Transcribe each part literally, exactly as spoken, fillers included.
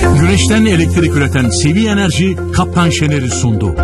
Güneşten elektrik üreten Sevi Enerji Kaptan Şener'i sundu.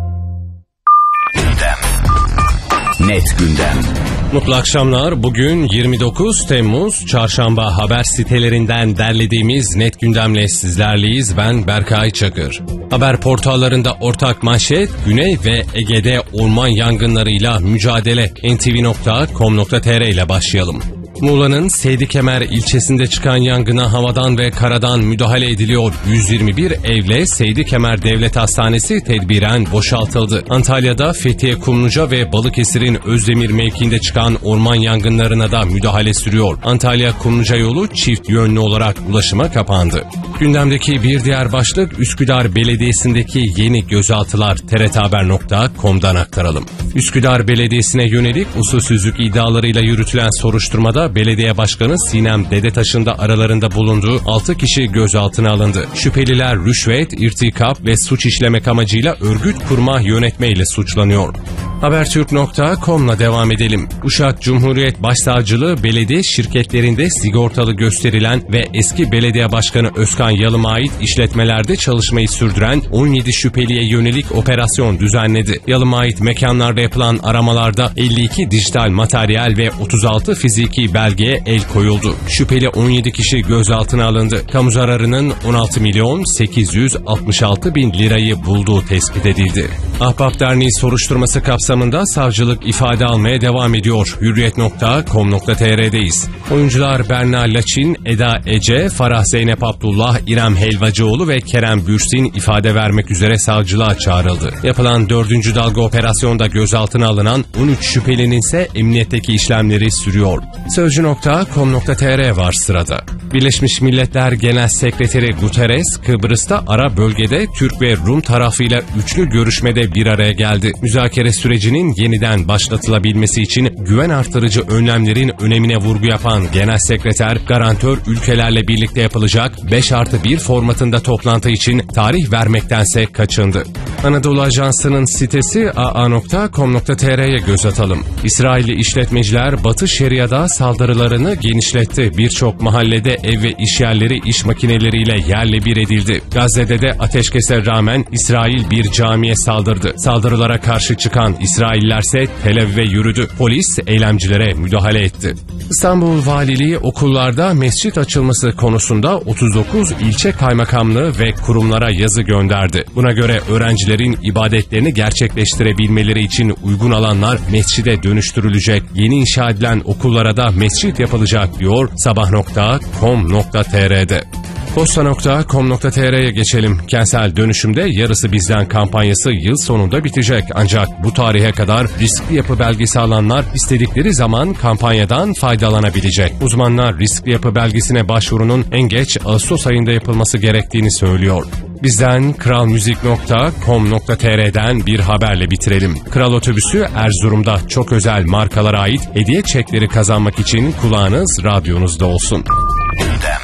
Net gündem. Mutlu akşamlar. Bugün yirmi dokuz Temmuz Çarşamba. Haber sitelerinden derlediğimiz Net Gündem'le sizlerleyiz. Ben Berkay Çakır. Haber portallarında ortak manşet: Güney ve Ege'de orman yangınlarıyla mücadele. en te ve nokta com nokta te er ile başlayalım. Muğla'nın Seydikemer ilçesinde çıkan yangına havadan ve karadan müdahale ediliyor. yüz yirmi bir evle Seydikemer Devlet Hastanesi tedbiren boşaltıldı. Antalya'da Fethiye Kumluca ve Balıkesir'in Özdemir mevkiinde çıkan orman yangınlarına da müdahale sürüyor. Antalya Kumluca yolu çift yönlü olarak ulaşıma kapandı. Gündemdeki bir diğer başlık Üsküdar Belediyesi'ndeki yeni gözaltılar. te er te haber nokta com'dan aktaralım. Üsküdar Belediyesi'ne yönelik usulsüzlük iddialarıyla yürütülen soruşturmada Belediye Başkanı Sinem Dedetaş'ın da aralarında bulunduğu altı kişi gözaltına alındı. Şüpheliler rüşvet, irtikap ve suç işlemek amacıyla örgüt kurma, yönetme ile suçlanıyor. Habertürk nokta com'la devam edelim. Uşak Cumhuriyet Başsavcılığı belediye şirketlerinde sigortalı gösterilen ve eski belediye başkanı Özkan Yalım'a ait işletmelerde çalışmayı sürdüren on yedi şüpheliye yönelik operasyon düzenledi. Yalım'a ait mekanlarda yapılan aramalarda elli iki dijital materyal ve otuz altı fiziki belgeye el koyuldu. Şüpheli on yedi kişi gözaltına alındı. Kamu zararının on altı milyon sekiz yüz altmış altı bin lirayı bulduğu tespit edildi. Ahbap Derneği soruşturması kapsamında savcılık ifade almaya devam ediyor. hürriyet nokta com nokta te er'deyiz. Oyuncular Berna Laçin, Eda Ece, Farah Zeynep Abdullah, İrem Helvacıoğlu ve Kerem Bürsin ifade vermek üzere savcılığa çağrıldı. Yapılan dördüncü dalga operasyonda gözaltına alınan on üç şüphelinin ise emniyetteki işlemleri sürüyor. sözcü nokta com nokta te er var sırada. Birleşmiş Milletler Genel Sekreteri Guterres, Kıbrıs'ta ara bölgede Türk ve Rum tarafıyla üçlü görüşmede bir araya geldi. Müzakere sürecinin yeniden başlatılabilmesi için güven artırıcı önlemlerin önemine vurgu yapan Genel Sekreter, garantör ülkelerle birlikte yapılacak beş artı bir formatında toplantı için tarih vermektense kaçındı. Anadolu Ajansı'nın sitesi a a nokta com nokta te er'ye göz atalım. İsrailli işletmeciler Batı Şeria'da saldırılarını genişletti. Birçok mahallede ev ve iş yerleri iş makineleriyle yerle bir edildi. Gazze'de de ateşkese rağmen İsrail bir camiye saldırdı. Saldırılara karşı çıkan İsraillerse Tel Aviv'e yürüdü. Polis eylemcilere müdahale etti. İstanbul Valiliği okullarda mescit açılması konusunda otuz dokuz ilçe kaymakamlığı ve kurumlara yazı gönderdi. Buna göre öğrencilerin ibadetlerini gerçekleştirebilmeleri için uygun alanlar mescide dönüştürülecek. Yeni inşa edilen okullara da mescit yapılacak diyor sabah nokta com nokta te er'de. posta nokta com nokta te er'ye geçelim. Kentsel dönüşümde yarısı bizden kampanyası yıl sonunda bitecek. Ancak bu tarihe kadar riskli yapı belgesi alanlar istedikleri zaman kampanyadan faydalanabilecek. Uzmanlar riskli yapı belgesine başvurunun en geç Ağustos ayında yapılması gerektiğini söylüyor. Bizden kral müzik nokta com nokta te er'den bir haberle bitirelim. Kral Otobüsü Erzurum'da çok özel markalara ait hediye çekleri kazanmak için kulağınız radyonuzda olsun. Gündem.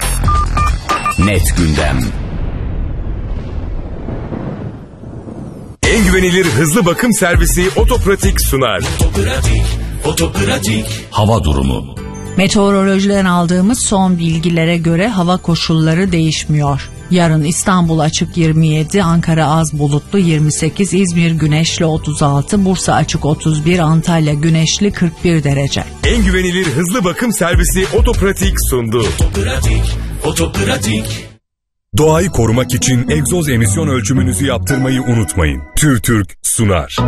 Net gündem. En güvenilir hızlı bakım servisi Otopratik sunar. Otopratik, Otopratik. Hava durumu. Meteorolojiden aldığımız son bilgilere göre hava koşulları değişmiyor. Yarın İstanbul açık yirmi yedi, Ankara az bulutlu yirmi sekiz, İzmir güneşli otuz altı, Bursa açık otuz bir, Antalya güneşli kırk bir derece. En güvenilir hızlı bakım servisi Otopratik sundu. Otopratik, Otopratik. Doğayı korumak için egzoz emisyon ölçümünüzü yaptırmayı unutmayın. TÜRTÜRK sunar.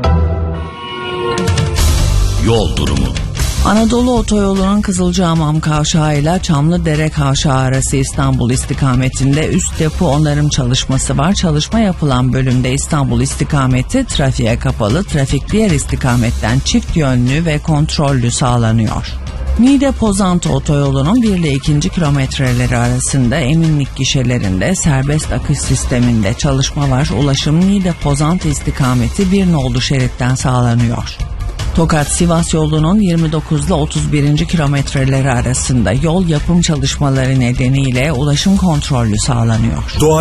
Yol durumu. Anadolu Otoyolu'nun Kızılcahamam Kavşağı ile Çamlıdere Kavşağı arası İstanbul istikametinde üst yapı onarım çalışması var. Çalışma yapılan bölümde İstanbul istikameti trafiğe kapalı, trafik diğer istikametten çift yönlü ve kontrollü sağlanıyor. Niğde-Pozantı Otoyolu'nun bir ile ikinci kilometreleri arasında eminlik gişelerinde serbest akış sisteminde çalışma var. Ulaşım Niğde-Pozantı istikameti bir nolu şeritten sağlanıyor. Tokat-Sivas yolunun yirmi dokuz ile otuz birinci kilometreleri arasında yol yapım çalışmaları nedeniyle ulaşım kontrollü sağlanıyor. Doğa